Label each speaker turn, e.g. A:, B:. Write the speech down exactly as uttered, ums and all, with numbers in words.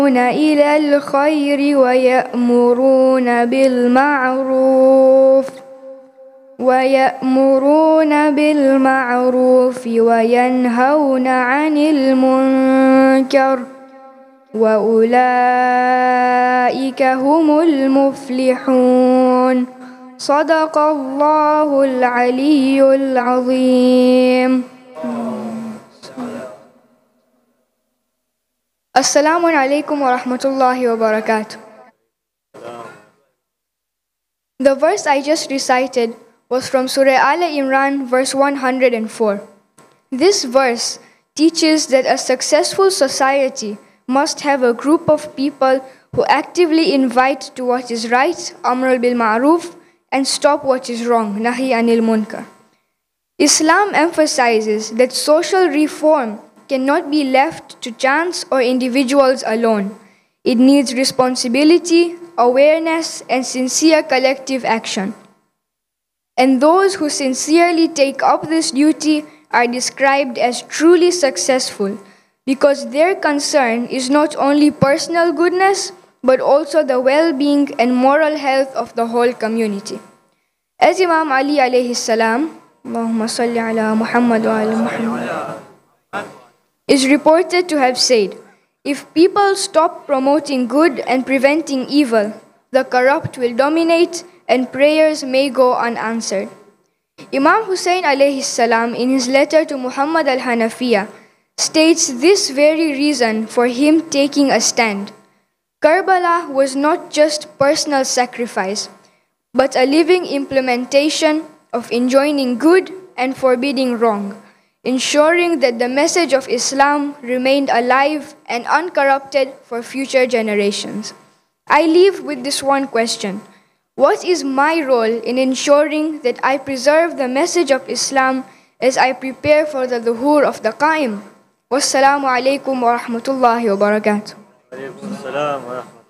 A: إلى الخير ويأمرون بالمعروف ويأمرون بالمعروف وينهون عن المنكر وأولئك هم المفلحون. صدق الله العلي العظيم. Assalamu alaikum wa rahmatullahi wa barakatuh. The verse I just recited was from Surah Al Imran, verse one hundred four. This verse teaches that a successful society must have a group of people who actively invite to what is right, amr bil ma'ruf, and stop what is wrong, nahi anil munkar. Islam emphasizes that social reform cannot be left to chance or individuals alone. It needs responsibility, awareness, and sincere collective action. And those who sincerely take up this duty are described as truly successful because their concern is not only personal goodness, but also the well-being and moral health of the whole community. As Imam Ali alayhi salam, Allahumma salli ala Muhammad wa ala Muhammad, is reported to have said, if people stop promoting good and preventing evil, the corrupt will dominate and prayers may go unanswered. Imam Hussein alayhi salam in his letter to Muhammad al-Hanafiya states this very reason for him taking a stand. Karbala was not just personal sacrifice, but a living implementation of enjoining good and forbidding wrong, ensuring that the message of Islam remained alive and uncorrupted for future generations. I leave with this one question. What is my role in ensuring that I preserve the message of Islam as I prepare for the dhuhur of the Qaim? Wassalamu alaikum wa rahmatullahi wa barakatuh.